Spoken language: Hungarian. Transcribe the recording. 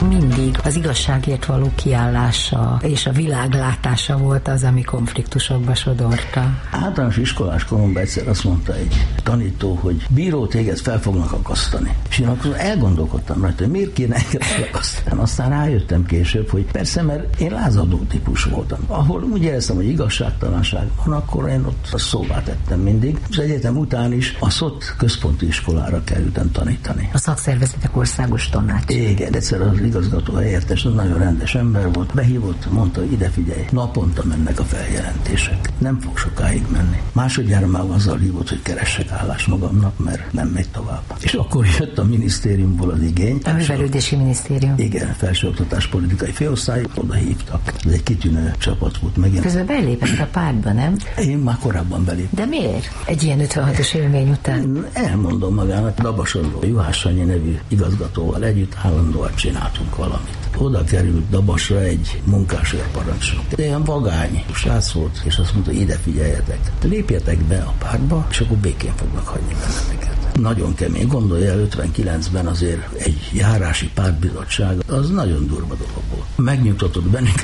mindig az igazságért való kiállása és a világlátása volt az, ami konfliktusokba sodorta. Általános iskolás koromban egyszer azt mondta egy tanító, hogy bíró, téged fel fognak akasztani. És én akkor elgondolkodtam rajta, hogy miért kéne engem felakasztani. Aztán rájöttem később, hogy persze, mert én lázadó típus voltam. Ahol úgy éreztem, hogy igazságtalanság van, akkor én ott szóvá tettem mindig. Az egyetem után is a SZOT központi iskolára kerültem tanítani. A szakszervezetek országos tanács. Igen, egyszer az igazgató helyettes, az nagyon rendes ember volt, behívott, mondta, hogy ide figyelj, naponta mennek a feljelentések. Nem fog sokáig menni. Másodjára már azzal hívott, hogy keressek állást magamnak, mert nem megy tovább. És akkor jött a minisztériumból az igény. A Művelődési Minisztérium. Igen, felsőoktatás politikai főosztály, oda hívtak. Ez egy kitűnő csapat volt megint. Közben belépett a pártba, nem? Én már korábban beléptem. De miért? Egy ilyen 56-os élmény után. Elmondom magának, Dabasodról Juhász Sanyi nevű igazgatóval együtt állandóan csináltunk valamit. Oda került Dabasra egy munkásőrparancsnok. Ilyen vagány srác volt, és azt mondta, ide figyeljetek, lépjetek be a pártba, és akkor békén fognak hagyni benneteket. Nagyon kemény. Gondolja el, 59-ben azért egy járási pártbizottság, az nagyon durva dolog volt. Megnyugtatott bennünket.